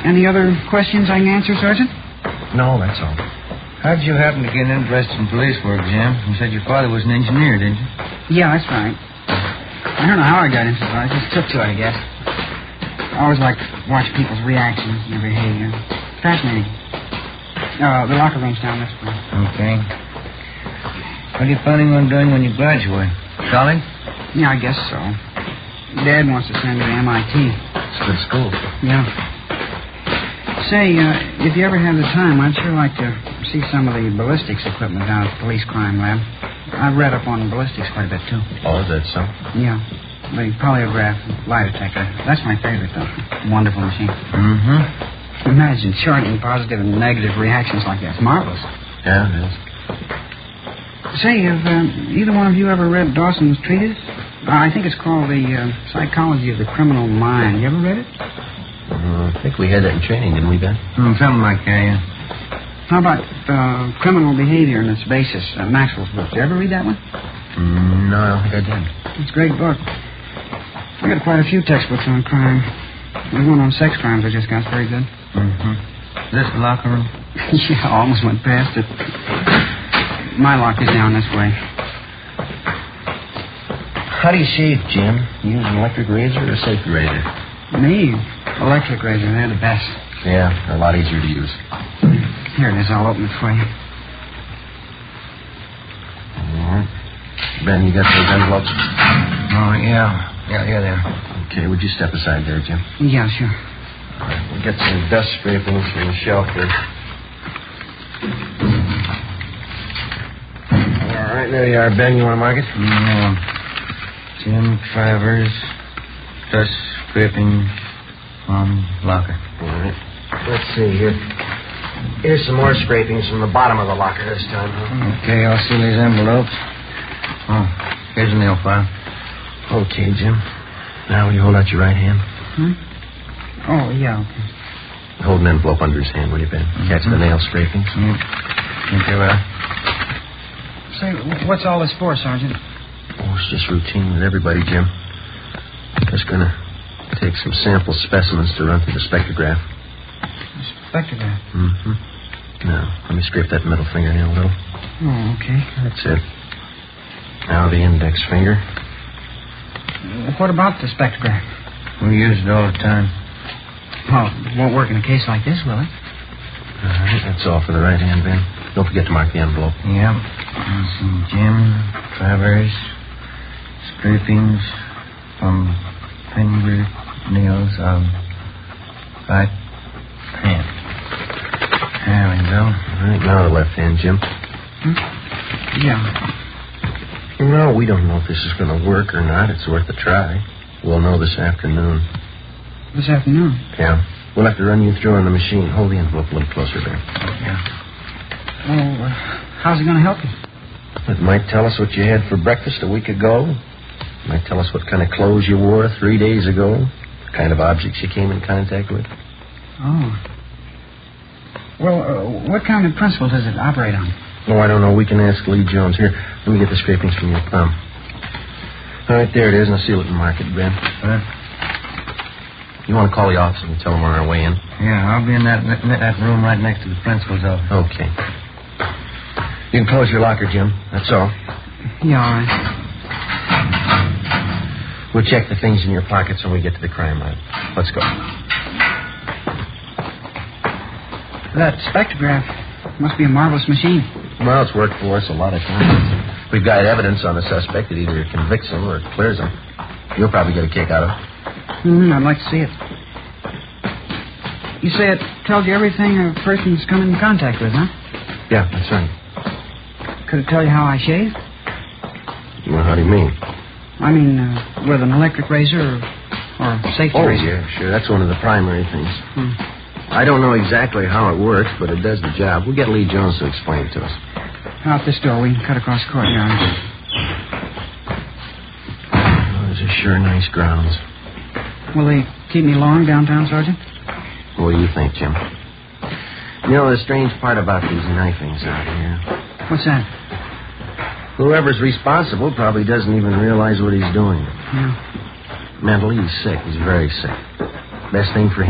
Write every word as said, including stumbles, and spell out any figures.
Any other questions I can answer, Sergeant? No, that's all. How'd you happen to get interested in police work, Jim? You said your father was an engineer, didn't you? Yeah, that's right. I don't know how I got into it. I just took to it, I guess. I always liked to watch people's reactions and their behavior. Fascinating. Uh, the locker room's down this way. Okay. What are you planning on doing when you graduate? College? Yeah, I guess so. Dad wants to send me to M I T. It's a good school. Yeah. Say, uh, if you ever have the time, I'd sure like to see some of the ballistics equipment down at the police crime lab. I've read up on ballistics quite a bit, too. Oh, is that so? Yeah. The polygraph lie detector. That's my favorite, though. Wonderful machine. Mm-hmm. Imagine charting positive and negative reactions like that. It's marvelous. Yeah, it is. Say, have uh, either one of you ever read Dawson's treatise? Uh, I think it's called The uh, Psychology of the Criminal Mind. You ever read it? Uh, I think we had that in training, didn't we, Ben? Mm, something like that, yeah. How about uh, Criminal Behavior and Its Basis, uh, Maxwell's book? Did you ever read that one? Mm, no, I don't think I did. It's a great book. I got quite a few textbooks on crime. There's one on sex crimes I just got. Very good. Mm-hmm. Is this the locker room? Yeah, I almost went past it. My locker's down this way. How do you shave, Jim? You use an electric razor or a safety razor? Me? Electric razor. They're the best. Yeah, they're a lot easier to use. Here it is. I'll open it for you. All right. Ben, you got those envelopes? Oh, yeah. Yeah, yeah, there. Okay, would you step aside there, Jim? Yeah, sure. All right, we'll get some dust scrapings from the shelf here. All right, there you are, Ben. You want to mark it? Yeah. Jim Travers, dust scraping from locker. All right. Let's see here. Here's some more scrapings from the bottom of the locker this time. Huh? Okay, I'll see these envelopes. Oh, here's a nail file. Okay, Jim. Now, will you hold out your right hand? Hmm? Oh, yeah, okay. Hold an envelope under his hand, will you, Ben? Mm-hmm. Catch the nail scrapings. Mm. Okay, well. Say, what's all this for, Sergeant? Oh, it's just routine with everybody, Jim. Just gonna take some sample specimens to run through the spectrograph. Spectrograph? Mm-hmm. Now, let me scrape that middle fingernail a little. Oh, okay. That's it. Now the index finger. What about the spectrograph? We use it all the time. Well, it won't work in a case like this, will it? All right, that's all for the right hand, Ben. Don't forget to mark the envelope. Yep. And some Jim Travers scrapings from fingernails of right hand. There we go. All right, now the left hand, Jim. Hmm? Yeah. No, we don't know if this is going to work or not. It's worth a try. We'll know this afternoon. This afternoon? Yeah. We'll have to run you through on the machine. Hold the envelope a little closer there. Yeah. Well, uh, how's it going to help you? It might tell us what you had for breakfast a week ago. It might tell us what kind of clothes you wore three days ago. The kind of objects you came in contact with. Oh. Well, uh, what kind of principle does it operate on? Oh, I don't know. We can ask Lee Jones. Here, let me get the scrapings from your thumb. All right, there it is. Now seal it and mark it, Ben. Huh? You want to call the office and tell them we're on our way in? Yeah, I'll be in that that room right next to the principal's office. Okay. You can close your locker, Jim. That's all. Yeah, all right. We'll check the things in your pockets when we get to the crime lab. Let's go. That spectrograph must be a marvelous machine. Well, it's worked for us a lot of times. We've got evidence on the suspect that either convicts him or clears him. You'll probably get a kick out of it. Mm-hmm, I'd like to see it. You say it tells you everything a person's come in contact with, huh? Yeah, that's right. Could it tell you how I shave? Well, how do you mean? I mean, uh, with an electric razor or, or safety oh, razor. yeah, sure. That's one of the primary things. Hmm. I don't know exactly how it works, but it does the job. We'll get Lee Jones to explain it to us. Out this door. We can cut across the courtyard. Oh, those are sure nice grounds. Will they keep me long downtown, Sergeant? What do you think, Jim? You know, the strange part about these knifings out here. What's that? Whoever's responsible probably doesn't even realize what he's doing. Yeah. Mentally, he's sick. He's very sick. Best thing for him